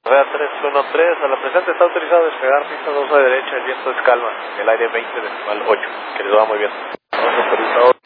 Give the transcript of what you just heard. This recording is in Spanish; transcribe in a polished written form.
Vea 313, a la presente está autorizado despegar pista 2 a derecha, el viento es calma, el aire 20 decimal 8, que les va muy bien. Vamos a autorizado.